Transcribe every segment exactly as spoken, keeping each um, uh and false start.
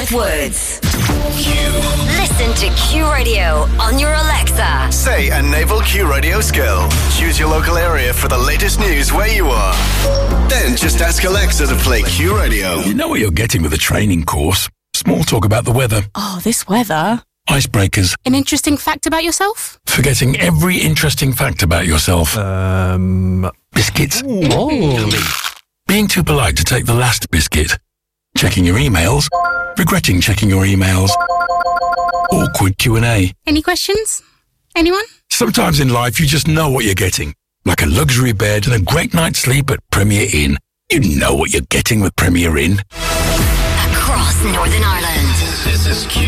with Woods. Q. Listen to Q Radio on your Alexa. Say a naval Q Radio skill. Choose your local area for the latest news where you are. Then just ask Alexa to play Q Radio. You know what you're getting with a training course. Small talk about the weather. Oh, this weather. Icebreakers. An interesting fact about yourself? Forgetting every interesting fact about yourself. Um... Biscuits. Oh. Being too polite to take the last biscuit. Checking your emails. Regretting checking your emails. Awkward Q and A. Any questions? Anyone? Sometimes in life you just know what you're getting. Like a luxury bed and a great night's sleep at Premier Inn. You know what you're getting with Premier Inn. Across Northern Ireland. This is Q.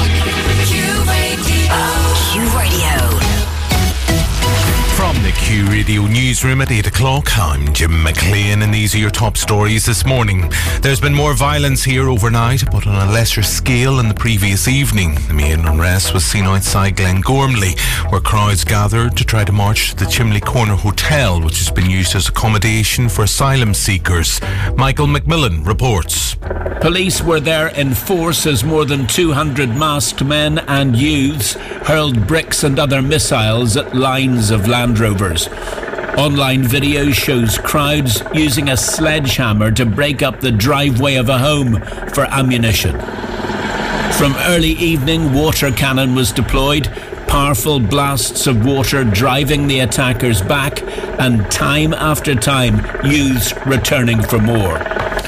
Q Radio. Q Radio. From the Q Radio newsroom at eight o'clock, I'm Jim McLean and these are your top stories this morning. There's been more violence here overnight, but on a lesser scale than the previous evening. The main unrest was seen outside Glengormley, where crowds gathered to try to march to the Chimley Corner Hotel, which has been used as accommodation for asylum seekers. Michael McMillan reports. Police were there in force as more than two hundred masked men and youths hurled bricks and other missiles at lines of Land Rovers. Online video shows crowds using a sledgehammer to break up the driveway of a home for ammunition. From early evening, water cannon was deployed, powerful blasts of water driving the attackers back, and time after time, youths returning for more.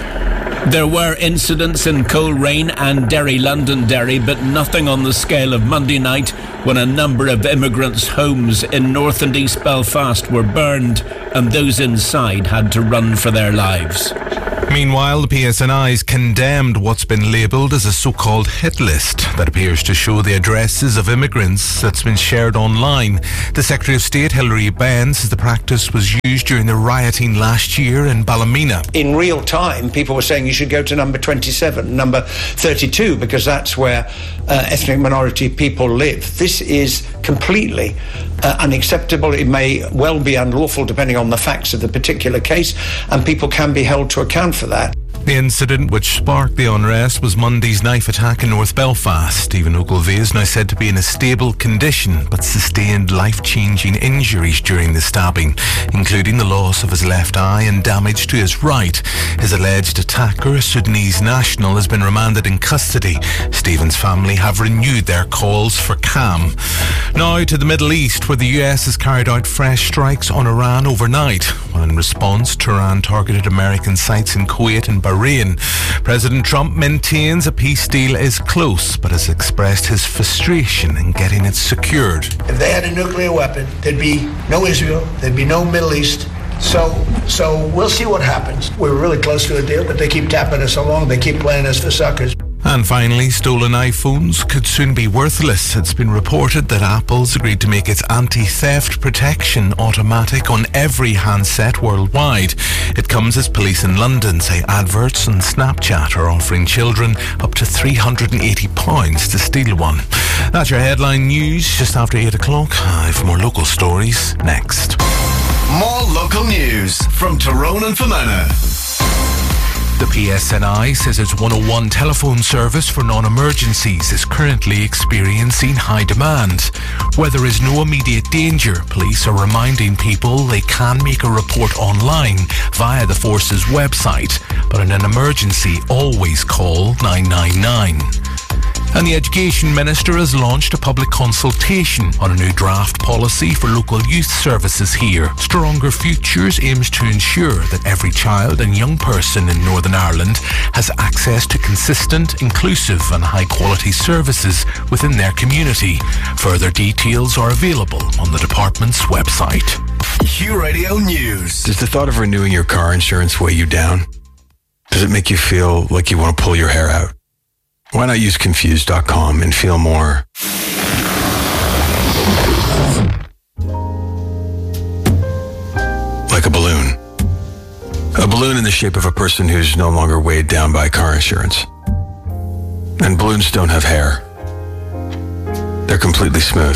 There were incidents in Coleraine and Derry Londonderry, but nothing on the scale of Monday night when a number of immigrants' homes in North and East Belfast were burned and those inside had to run for their lives. Meanwhile, the P S N I's condemned what's been labelled as a so-called hit list that appears to show the addresses of immigrants that's been shared online. The Secretary of State, Hilary Benn, says the practice was used during the rioting last year in Ballymena. In real time, people were saying you should go to number twenty-seven, number thirty-two, because that's where uh, ethnic minority people live. This is completely uh, unacceptable. It may well be unlawful depending on the facts of the particular case, and people can be held to account for that. The incident which sparked the unrest was Monday's knife attack in North Belfast. Stephen Ogilvie is now said to be in a stable condition but sustained life-changing injuries during the stabbing, including the loss of his left eye and damage to his right. His alleged attacker, a Sudanese national, has been remanded in custody. Stephen's family have renewed their calls for calm. Now to the Middle East, where the U S has carried out fresh strikes on Iran overnight. Well, in response, Tehran targeted American sites in Kuwait and Bahrain. President Trump maintains a peace deal is close, but has expressed his frustration in getting it secured. If they had a nuclear weapon, there'd be no Israel, there'd be no Middle East. So, so we'll see what happens. We're really close to a deal, but they keep tapping us along. They keep playing us for suckers. And finally, stolen iPhones could soon be worthless. It's been reported that Apple's agreed to make its anti-theft protection automatic on every handset worldwide. It comes as police in London say adverts on Snapchat are offering children up to three hundred eighty pounds to steal one. That's your headline news just after eight o'clock. I have more local stories next. More local news from Tyrone and Fermanagh. The P S N I says its one oh one telephone service for non-emergencies is currently experiencing high demand. Where there is no immediate danger, police are reminding people they can make a report online via the force's website, but in an emergency, always call nine nine nine. And the Education Minister has launched a public consultation on a new draft policy for local youth services here. Stronger Futures aims to ensure that every child and young person in Northern Ireland has access to consistent, inclusive and high-quality services within their community. Further details are available on the department's website. Q Radio News. Does the thought of renewing your car insurance weigh you down? Does it make you feel like you want to pull your hair out? Why not use Confused dot com and feel more like a balloon? A balloon in the shape of a person who's no longer weighed down by car insurance. And balloons don't have hair. They're completely smooth.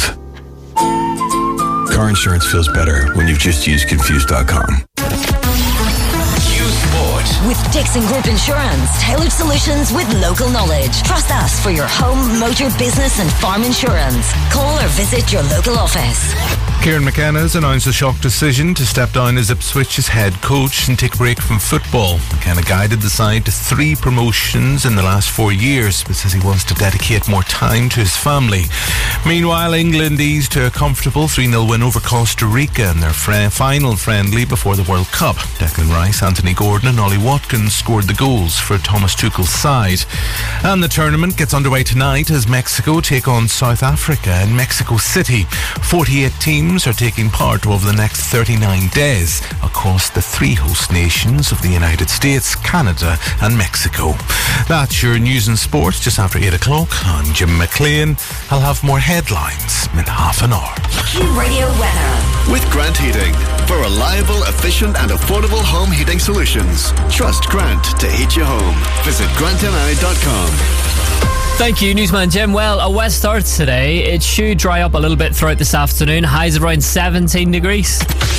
Car insurance feels better when you've just used Confused dot com. Q Sport. with Dixon Group Insurance. Tailored solutions with local knowledge. Trust us for your home, motor, business and farm insurance. Call or visit your local office. Kieran McKenna has announced a shock decision to step down as Ipswich's head coach and take a break from football. McKenna guided the side to three promotions in the last four years, but says he wants to dedicate more time to his family. Meanwhile, England eased to a comfortable three nil win over Costa Rica in their fr- final friendly before the World Cup. Declan Rice, Anthony Gordon and Ollie Watkins scored the goals for Thomas Tuchel's side. And the tournament gets underway tonight as Mexico take on South Africa in Mexico City. forty-eight teams are taking part over the next thirty-nine days across the three host nations of the United States, Canada and Mexico. That's your news and sports just after eight o'clock. I'm Jim McLean. I'll have more headlines in half an hour. Q Radio weather. With Grant Heating. For reliable, efficient and affordable home heating solutions. Trust Grant to heat your home. Visit grant n i dot com. Thank you, Newsman Jim. Well, a wet start today. It should dry up a little bit throughout this afternoon. Highs around seventeen degrees.